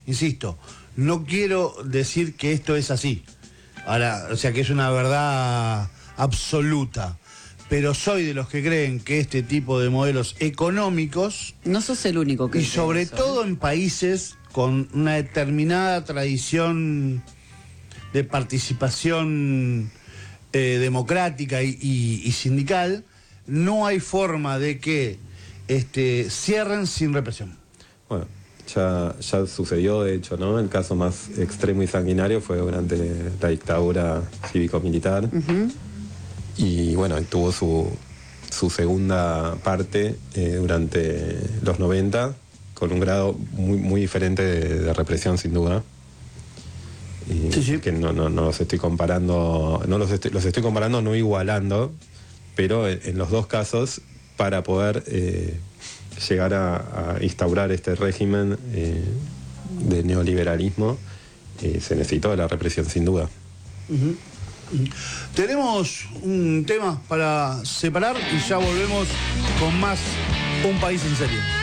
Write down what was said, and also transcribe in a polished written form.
Insisto, no quiero decir que esto es así. Ahora, o sea, que es una verdad absoluta. Pero soy de los que creen que este tipo de modelos económicos... No sos el único que... Y sobre todo en países con una determinada tradición de participación democrática y sindical, no hay forma de que cierren sin represión. Bueno, ya sucedió, de hecho, ¿no? El caso más extremo y sanguinario fue durante la dictadura cívico-militar. Y bueno, tuvo su segunda parte durante los 90, con un grado muy diferente de represión, sin duda. Sí. Que no los estoy comparando, los estoy comparando, no igualando, pero en los dos casos, para poder llegar a instaurar este régimen de neoliberalismo, se necesitó de la represión, sin duda. Tenemos un tema para separar y ya volvemos con más Un País en Serio.